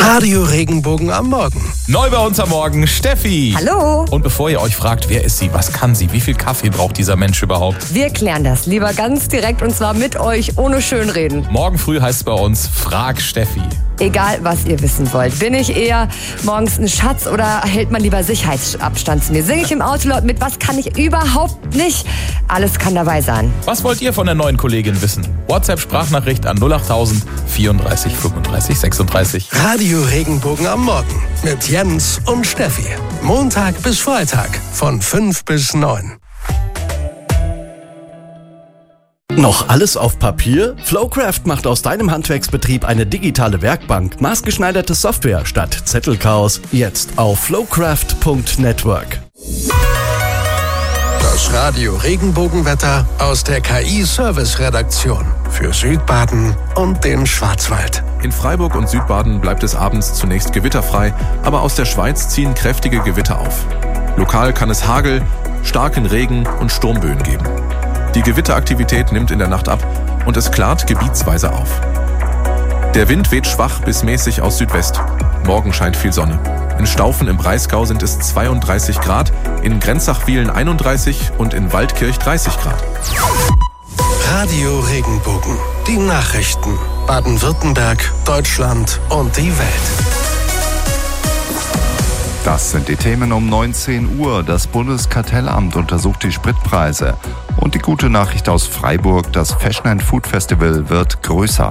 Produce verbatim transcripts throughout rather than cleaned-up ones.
Radio Regenbogen am Morgen. Neu bei uns am Morgen, Steffi. Hallo. Und bevor ihr euch fragt, wer ist sie, was kann sie, wie viel Kaffee braucht dieser Mensch überhaupt? Wir klären das lieber ganz direkt und zwar mit euch, ohne Schönreden. Morgen früh heißt es bei uns, frag Steffi. Egal, was ihr wissen wollt. Bin ich eher morgens ein Schatz oder hält man lieber Sicherheitsabstand zu mir? Singe ich im Auto laut mit? Was kann ich überhaupt nicht? Alles kann dabei sein. Was wollt ihr von der neuen Kollegin wissen? WhatsApp-Sprachnachricht an null achttausend vierunddreißig fünfunddreißig sechsunddreißig. Radio Regenbogen am Morgen mit Jens und Steffi. Montag bis Freitag von fünf bis neun. Noch alles auf Papier? Flowcraft macht aus deinem Handwerksbetrieb eine digitale Werkbank, maßgeschneiderte Software statt Zettelchaos. Jetzt auf flowcraft punkt network. Das Radio Regenbogenwetter aus der K I-Service-Redaktion für Südbaden und den Schwarzwald. In Freiburg und Südbaden bleibt es abends zunächst gewitterfrei, aber aus der Schweiz ziehen kräftige Gewitter auf. Lokal kann es Hagel, starken Regen und Sturmböen geben. Die Gewitteraktivität nimmt in der Nacht ab und es klart gebietsweise auf. Der Wind weht schwach bis mäßig aus Südwest. Morgen scheint viel Sonne. In Staufen im Breisgau sind es zweiunddreißig Grad, in Grenzach-Wiehlen einunddreißig und in Waldkirch dreißig Grad. Radio Regenbogen. Die Nachrichten. Baden-Württemberg, Deutschland und die Welt. Das sind die Themen um neunzehn Uhr. Das Bundeskartellamt untersucht die Spritpreise. Und die gute Nachricht aus Freiburg, das Fashion and Food Festival wird größer.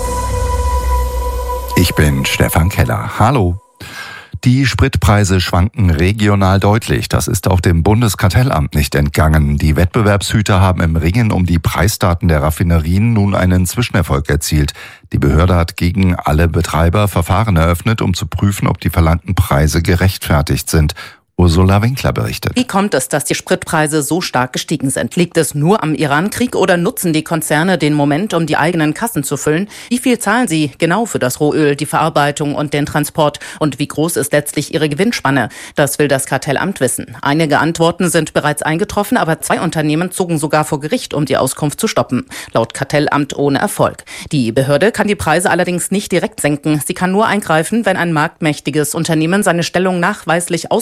Ich bin Stefan Keller. Hallo. Die Spritpreise schwanken regional deutlich. Das ist auch dem Bundeskartellamt nicht entgangen. Die Wettbewerbshüter haben im Ringen um die Preisdaten der Raffinerien nun einen Zwischenerfolg erzielt. Die Behörde hat gegen alle Betreiber Verfahren eröffnet, um zu prüfen, ob die verlangten Preise gerechtfertigt sind. Ursula Winkler berichtet. Wie kommt es, dass die Spritpreise so stark gestiegen sind? Liegt es nur am Irankrieg oder nutzen die Konzerne den Moment, um die eigenen Kassen zu füllen? Wie viel zahlen sie genau für das Rohöl, die Verarbeitung und den Transport? Und wie groß ist letztlich ihre Gewinnspanne? Das will das Kartellamt wissen. Einige Antworten sind bereits eingetroffen, aber zwei Unternehmen zogen sogar vor Gericht, um die Auskunft zu stoppen. Laut Kartellamt ohne Erfolg. Die Behörde kann die Preise allerdings nicht direkt senken. Sie kann nur eingreifen, wenn ein marktmächtiges Unternehmen seine Stellung nachweislich aus